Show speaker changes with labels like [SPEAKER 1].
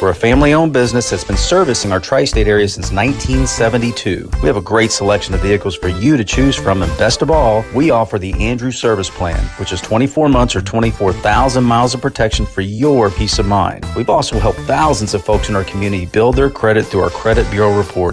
[SPEAKER 1] We're a family-owned business that's been servicing our tri-state area since 1972. We have a great selection of vehicles for you to choose from, and best of all, we offer the Andrew Service Plan, which is 24 months or 24,000 miles of protection for your peace of mind. We've also helped thousands of folks in our community build their credit through our Credit Bureau report.